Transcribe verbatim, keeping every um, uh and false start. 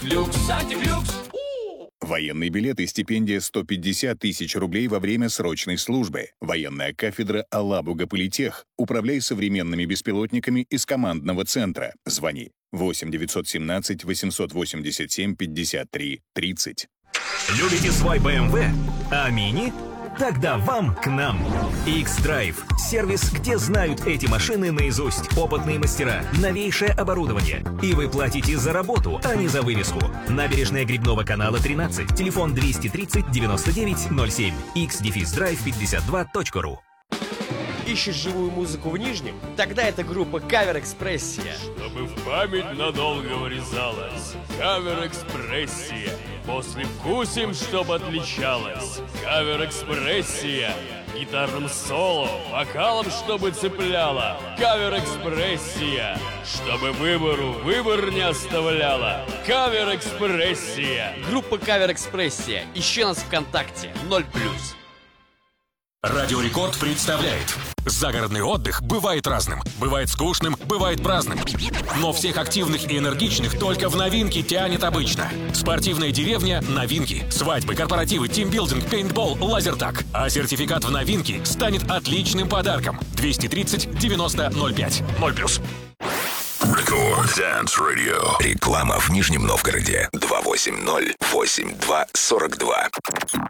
Люкс, антифлюкс. Военный билет и стипендия сто пятьдесят тысяч рублей во время срочной службы. Военная кафедра Алабуга Политех. Управляй современными беспилотниками из командного центра. Звони восемь девятьсот семнадцать восемьсот восемьдесят семь пятьдесят три тридцать. Любите свой бэ эм вэ? А мини? Тогда вам к нам. X-Drive – сервис, где знают эти машины наизусть. Опытные мастера, новейшее оборудование. И вы платите за работу, а не за вывеску. Набережная Грибного канала тринадцать. Телефон двести тридцать девяносто девять ноль семь. икс драйв пятьдесят два точка ру. Ищешь живую музыку в Нижнем? Тогда это группа Кавер-Экспрессия. Чтобы в память надолго врезалась. Кавер-Экспрессия. Послевкусием, чтоб отличалась. Кавер-Экспрессия. Гитарным соло, вокалом, чтобы цепляла. Кавер-Экспрессия. Чтобы выбору выбор не оставляла. Кавер-Экспрессия. Группа Кавер-Экспрессия. Ищи нас ВКонтакте. ноль плюс. Радио Рекорд представляет. Загородный отдых бывает разным. Бывает скучным, бывает праздным. Но всех активных и энергичных только в новинки тянет обычно. Спортивная деревня – новинки. Свадьбы, корпоративы, тимбилдинг, пейнтбол, лазертаг. А сертификат в новинки станет отличным подарком. двести тридцать девяносто ноль пять. ноль плюс. Рекорд Dance Radio. Реклама в Нижнем Новгороде. два восемь ноль восемь два сорок два.